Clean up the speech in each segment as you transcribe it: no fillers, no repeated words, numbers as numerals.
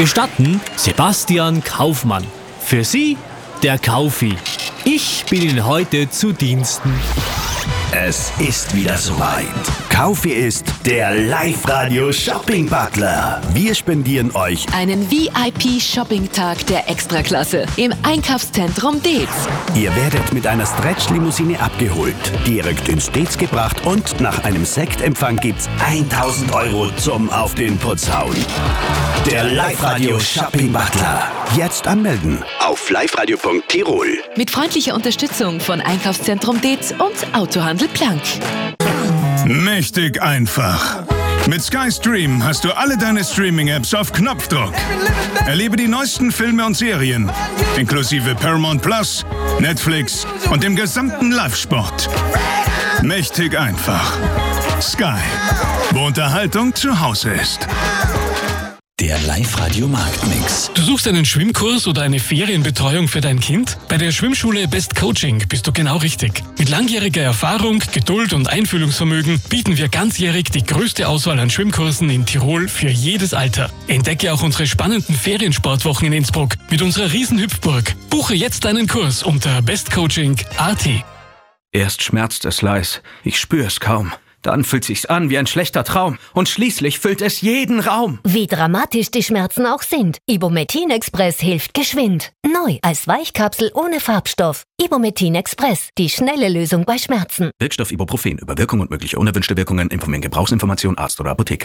Gestatten Sebastian Kaufmann. Für Sie der Kaufi. Ich bin Ihnen heute zu Diensten. Es ist wieder soweit. Kaufi ist der Live-Radio-Shopping-Butler. Wir spendieren euch einen VIP-Shopping-Tag der Extraklasse im Einkaufszentrum Deetz. Ihr werdet mit einer Stretch-Limousine abgeholt, direkt ins Deetz gebracht und nach einem Sektempfang gibt's 1.000 € zum Auf den Putz hauen. Der Live-Radio-Shopping-Butler. Jetzt anmelden auf liveradio.tirol. Mit freundlicher Unterstützung von Einkaufszentrum Deetz und Autohandel Planck. Mächtig einfach. Mit SkyStream hast du alle deine Streaming-Apps auf Knopfdruck. Erlebe die neuesten Filme und Serien, inklusive Paramount Plus, Netflix und dem gesamten Live-Sport. Mächtig einfach. Sky, wo Unterhaltung zu Hause ist. Der Live-Radio-Marktmix. Du suchst einen Schwimmkurs oder eine Ferienbetreuung für dein Kind? Bei der Schwimmschule Best Coaching bist du genau richtig. Mit langjähriger Erfahrung, Geduld und Einfühlungsvermögen bieten wir ganzjährig die größte Auswahl an Schwimmkursen in Tirol für jedes Alter. Entdecke auch unsere spannenden Feriensportwochen in Innsbruck mit unserer Riesenhüpfburg. Buche jetzt deinen Kurs unter bestcoaching.at. Erst schmerzt es leis, ich spüre es kaum. Dann fühlt sich's an wie ein schlechter Traum und schließlich füllt es jeden Raum. Wie dramatisch die Schmerzen auch sind, Ibumetin Express hilft geschwind. Neu als Weichkapsel ohne Farbstoff. Ibumetin Express, die schnelle Lösung bei Schmerzen. Wirkstoff Ibuprofen. Über Wirkung und mögliche unerwünschte Wirkungen informieren Gebrauchsinformation Arzt oder Apotheker.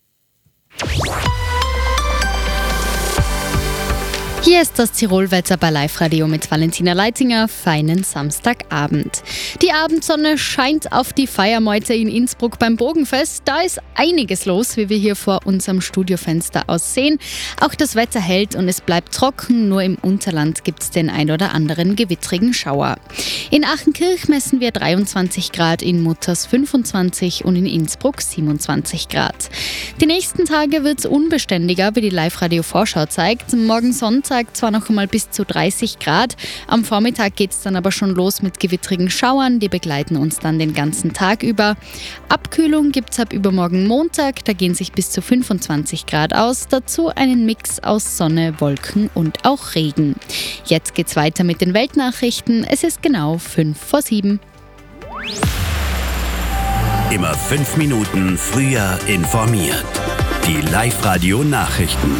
Hier ist das Tirolwetter bei Live-Radio mit Valentina Leitinger. Feinen Samstagabend. Die Abendsonne scheint auf die Feiermeute in Innsbruck beim Bogenfest. Da ist einiges los, wie wir hier vor unserem Studiofenster aus sehen. Auch das Wetter hält und es bleibt trocken. Nur im Unterland gibt es den ein oder anderen gewittrigen Schauer. In Achenkirch messen wir 23 Grad, in Mutters 25 und in Innsbruck 27 Grad. Die nächsten Tage wird es unbeständiger, wie die Live-Radio-Vorschau zeigt. Morgen Sonntag zwar noch einmal bis zu 30 Grad. Am Vormittag geht es dann aber schon los mit gewittrigen Schauern. Die begleiten uns dann den ganzen Tag über. Abkühlung gibt es ab übermorgen Montag. Da gehen sich bis zu 25 Grad aus. Dazu einen Mix aus Sonne, Wolken und auch Regen. Jetzt geht's weiter mit den Weltnachrichten. Es ist genau 5:05. Immer 5 Minuten früher informiert. Die Live-Radio-Nachrichten.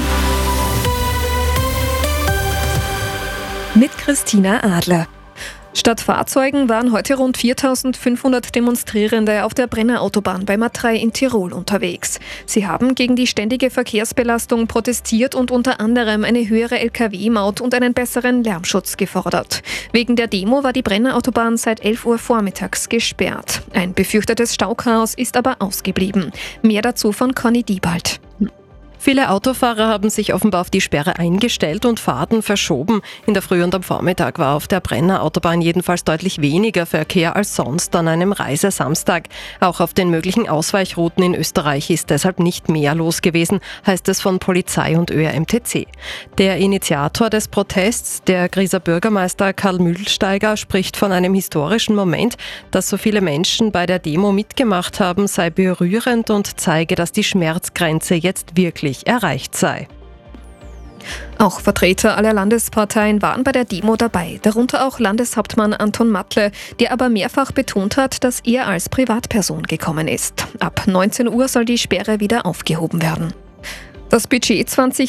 Mit Christina Adler. Statt Fahrzeugen waren heute rund 4.500 Demonstrierende auf der Brenner-Autobahn bei Matrei in Tirol unterwegs. Sie haben gegen die ständige Verkehrsbelastung protestiert und unter anderem eine höhere Lkw-Maut und einen besseren Lärmschutz gefordert. Wegen der Demo war die Brenner-Autobahn seit 11 Uhr vormittags gesperrt. Ein befürchtetes Stauchaos ist aber ausgeblieben. Mehr dazu von Conny Diebald. Viele Autofahrer haben sich offenbar auf die Sperre eingestellt und Fahrten verschoben. In der Früh und am Vormittag war auf der Brenner-Autobahn jedenfalls deutlich weniger Verkehr als sonst an einem Reisesamstag. Auch auf den möglichen Ausweichrouten in Österreich ist deshalb nicht mehr los gewesen, heißt es von Polizei und ÖRMTC. Der Initiator des Protests, der Grieser Bürgermeister Karl Mühlsteiger, spricht von einem historischen Moment. Dass so viele Menschen bei der Demo mitgemacht haben, sei berührend und zeige, dass die Schmerzgrenze jetzt wirklich erreicht sei. Auch Vertreter aller Landesparteien waren bei der Demo dabei, darunter auch Landeshauptmann Anton Matle, der aber mehrfach betont hat, dass er als Privatperson gekommen ist. Ab 19 Uhr soll die Sperre wieder aufgehoben werden. Das Budget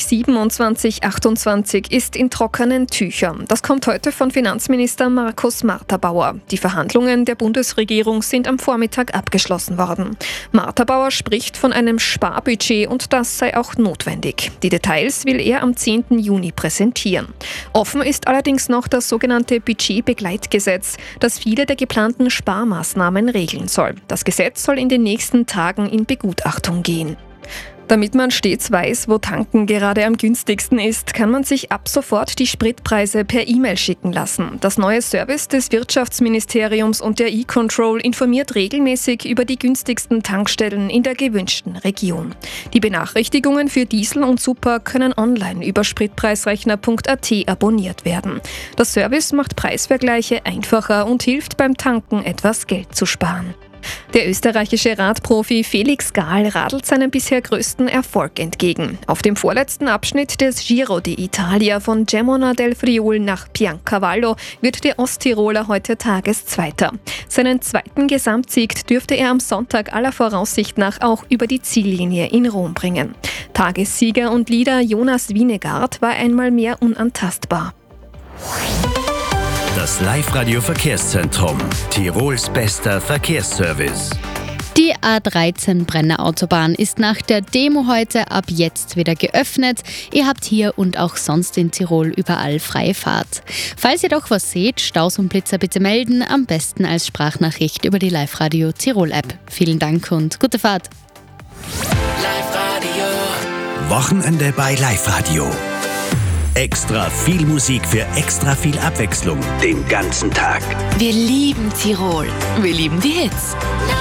2027/28 ist in trockenen Tüchern. Das kommt heute von Finanzminister Markus Marthabauer. Die Verhandlungen der Bundesregierung sind am Vormittag abgeschlossen worden. Marthabauer spricht von einem Sparbudget und das sei auch notwendig. Die Details will er am 10. Juni präsentieren. Offen ist allerdings noch das sogenannte Budgetbegleitgesetz, das viele der geplanten Sparmaßnahmen regeln soll. Das Gesetz soll in den nächsten Tagen in Begutachtung gehen. Damit man stets weiß, wo tanken gerade am günstigsten ist, kann man sich ab sofort die Spritpreise per E-Mail schicken lassen. Das neue Service des Wirtschaftsministeriums und der E-Control informiert regelmäßig über die günstigsten Tankstellen in der gewünschten Region. Die Benachrichtigungen für Diesel und Super können online über spritpreisrechner.at abonniert werden. Das Service macht Preisvergleiche einfacher und hilft beim Tanken etwas Geld zu sparen. Der österreichische Radprofi Felix Gahl radelt seinem bisher größten Erfolg entgegen. Auf dem vorletzten Abschnitt des Giro d'Italia von Gemona del Friul nach Piancavallo wird der Osttiroler heute Tageszweiter. Seinen zweiten Gesamtsieg dürfte er am Sonntag aller Voraussicht nach auch über die Ziellinie in Rom bringen. Tagessieger und Leader Jonas Vingegaard war einmal mehr unantastbar. Das Live-Radio-Verkehrszentrum. Tirols bester Verkehrsservice. Die A13 Brenner Autobahn ist nach der Demo heute ab jetzt wieder geöffnet. Ihr habt hier und auch sonst in Tirol überall freie Fahrt. Falls ihr doch was seht, Staus und Blitzer bitte melden, am besten als Sprachnachricht über die Live-Radio Tirol-App. Vielen Dank und gute Fahrt. Wochenende bei Live-Radio. Extra viel Musik für extra viel Abwechslung den ganzen Tag. Wir lieben Tirol. Wir lieben die Hits.